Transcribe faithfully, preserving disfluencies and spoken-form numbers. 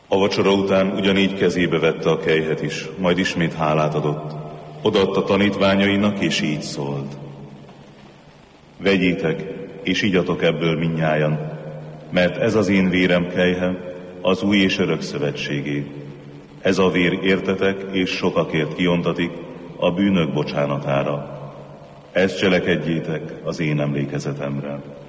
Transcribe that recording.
A vacsora után ugyanígy kezébe vette a kelyhet is, majd ismét hálát adott. Odaadta tanítványainak, és így szólt. Vegyétek, és igyatok ebből mindnyájan, mert ez az én vérem kelyhe, az új és örök szövetségé. Ez a vér értetek és sokakért kiontatik a bűnök bocsánatára. Ezt cselekedjétek az én emlékezetemre.